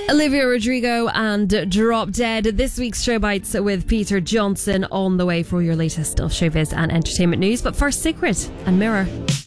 Olivia Rodrigo and Drop Dead. This week's Show Bites with Peter Johnson on the way for your latest of showbiz and entertainment news. But first, Secret and Mirror.